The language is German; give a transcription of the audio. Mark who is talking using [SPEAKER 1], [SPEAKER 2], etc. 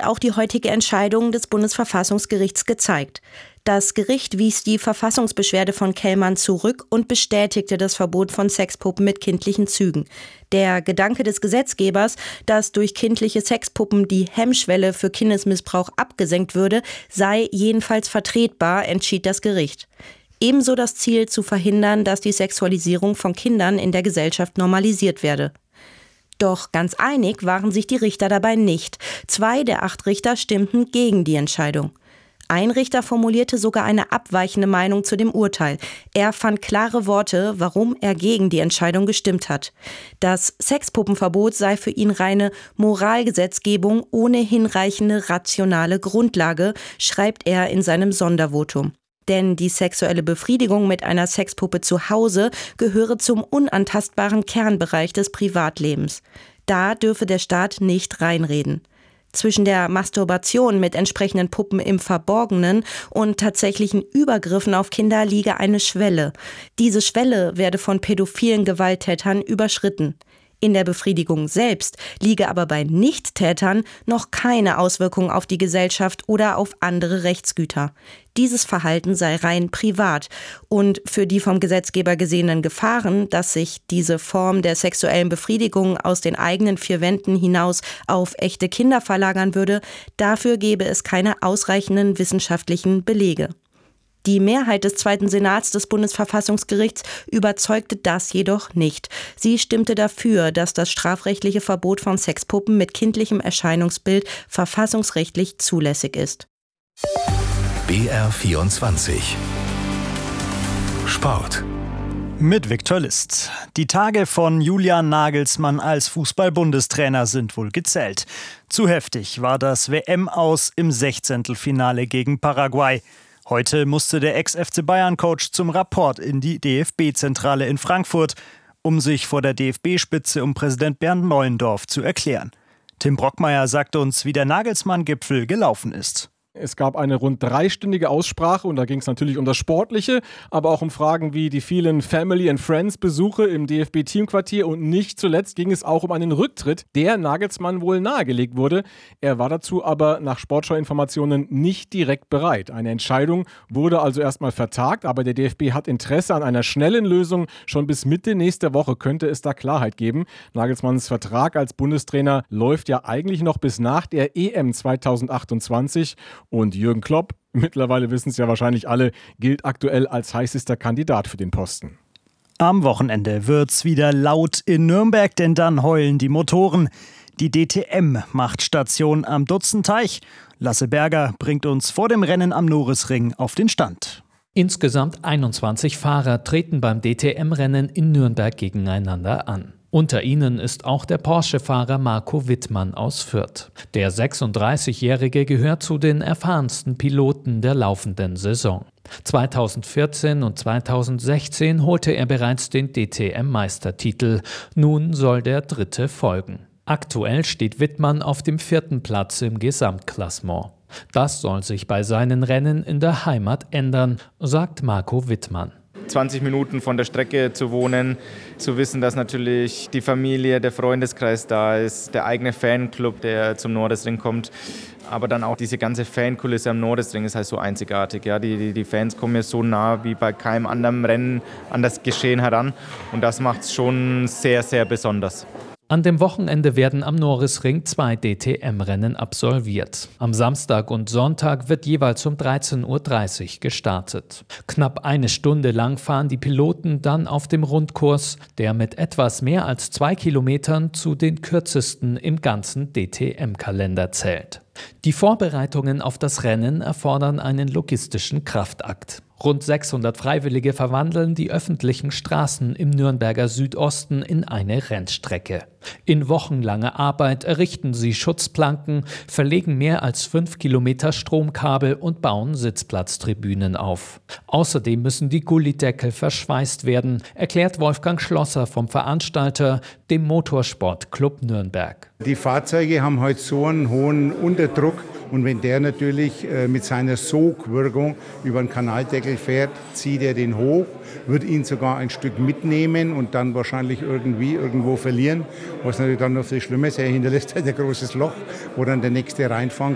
[SPEAKER 1] auch die heutige Entscheidung des Bundesverfassungsgerichts gezeigt. Das Gericht wies die Verfassungsbeschwerde von Kellmann zurück und bestätigte das Verbot von Sexpuppen mit kindlichen Zügen. Der Gedanke des Gesetzgebers, dass durch kindliche Sexpuppen die Hemmschwelle für Kindesmissbrauch abgesenkt würde, sei jedenfalls vertretbar, entschied das Gericht. Ebenso das Ziel zu verhindern, dass die Sexualisierung von Kindern in der Gesellschaft normalisiert werde. Doch ganz einig waren sich die Richter dabei nicht. 2 der 8 Richter stimmten gegen die Entscheidung. Ein Richter formulierte sogar eine abweichende Meinung zu dem Urteil. Er fand klare Worte, warum er gegen die Entscheidung gestimmt hat. Das Sexpuppenverbot sei für ihn reine Moralgesetzgebung ohne hinreichende rationale Grundlage, schreibt er in seinem Sondervotum. Denn die sexuelle Befriedigung mit einer Sexpuppe zu Hause gehöre zum unantastbaren Kernbereich des Privatlebens. Da dürfe der Staat nicht reinreden. Zwischen der Masturbation mit entsprechenden Puppen im Verborgenen und tatsächlichen Übergriffen auf Kinder liege eine Schwelle. Diese Schwelle werde von pädophilen Gewalttätern überschritten. In der Befriedigung selbst liege aber bei Nichttätern noch keine Auswirkung auf die Gesellschaft oder auf andere Rechtsgüter. Dieses Verhalten sei rein privat und für die vom Gesetzgeber gesehenen Gefahren, dass sich diese Form der sexuellen Befriedigung aus den eigenen 4 Wänden hinaus auf echte Kinder verlagern würde, dafür gebe es keine ausreichenden wissenschaftlichen Belege. Die Mehrheit des 2. Senats des Bundesverfassungsgerichts überzeugte das jedoch nicht. Sie stimmte dafür, dass das strafrechtliche Verbot von Sexpuppen mit kindlichem Erscheinungsbild verfassungsrechtlich zulässig ist.
[SPEAKER 2] BR24 Sport
[SPEAKER 3] mit Viktor List. Die Tage von Julian Nagelsmann als Fußball-Bundestrainer sind wohl gezählt. Zu heftig war das WM-Aus im 16. gegen Paraguay. Heute musste der Ex-FC-Bayern-Coach zum Rapport in die DFB-Zentrale in Frankfurt, um sich vor der DFB-Spitze um Präsident Bernd Neuendorf zu erklären. Tim Brockmeier sagt uns, wie der Nagelsmann-Gipfel gelaufen ist.
[SPEAKER 4] Es gab eine rund 3-stündige Aussprache und da ging es natürlich um das Sportliche, aber auch um Fragen wie die vielen Family and Friends Besuche im DFB-Teamquartier und nicht zuletzt ging es auch um einen Rücktritt, der Nagelsmann wohl nahegelegt wurde. Er war dazu aber nach Sportschau-Informationen nicht direkt bereit. Eine Entscheidung wurde also erstmal vertagt, aber der DFB hat Interesse an einer schnellen Lösung. Schon bis Mitte nächster Woche könnte es da Klarheit geben. Nagelsmanns Vertrag als Bundestrainer läuft ja eigentlich noch bis nach der EM 2028. Und Jürgen Klopp, mittlerweile wissen es ja wahrscheinlich alle, gilt aktuell als heißester Kandidat für den Posten.
[SPEAKER 3] Am Wochenende wird's wieder laut in Nürnberg, denn dann heulen die Motoren. Die DTM macht Station am Dutzenteich. Lasse Berger bringt uns vor dem Rennen am Norisring auf den Stand.
[SPEAKER 5] Insgesamt 21 Fahrer treten beim DTM-Rennen in Nürnberg gegeneinander an. Unter ihnen ist auch der Porsche-Fahrer Marco Wittmann aus Fürth. Der 36-Jährige gehört zu den erfahrensten Piloten der laufenden Saison. 2014 und 2016 holte er bereits den DTM-Meistertitel. Nun soll der 3. folgen. Aktuell steht Wittmann auf dem 4. Platz im Gesamtklassement. Das soll sich bei seinen Rennen in der Heimat ändern, sagt Marco Wittmann.
[SPEAKER 6] 20 Minuten von der Strecke zu wohnen, zu wissen, dass natürlich die Familie, der Freundeskreis da ist, der eigene Fanclub, der zum Nordesring kommt, aber dann auch diese ganze Fankulisse am Nordesring ist halt so einzigartig. Ja, die Fans kommen mir so nah wie bei keinem anderen Rennen an das Geschehen heran und das macht es schon sehr, sehr besonders.
[SPEAKER 5] An dem Wochenende werden am Norisring 2 DTM-Rennen absolviert. Am Samstag und Sonntag wird jeweils um 13:30 Uhr gestartet. Knapp eine Stunde lang fahren die Piloten dann auf dem Rundkurs, der mit etwas mehr als 2 Kilometern zu den kürzesten im ganzen DTM-Kalender zählt. Die Vorbereitungen auf das Rennen erfordern einen logistischen Kraftakt. Rund 600 Freiwillige verwandeln die öffentlichen Straßen im Nürnberger Südosten in eine Rennstrecke. In wochenlanger Arbeit errichten sie Schutzplanken, verlegen mehr als 5 Kilometer Stromkabel und bauen Sitzplatztribünen auf. Außerdem müssen die Gullydeckel verschweißt werden, erklärt Wolfgang Schlosser vom Veranstalter, dem Motorsportclub Nürnberg.
[SPEAKER 7] Die Fahrzeuge haben heute so einen hohen Unterdruck. Und wenn der natürlich mit seiner Sogwirkung über den Kanaldeckel fährt, zieht er den hoch, wird ihn sogar ein Stück mitnehmen und dann wahrscheinlich irgendwo verlieren. Was natürlich dann noch viel schlimmer ist, er hinterlässt halt ein großes Loch, wo dann der nächste reinfahren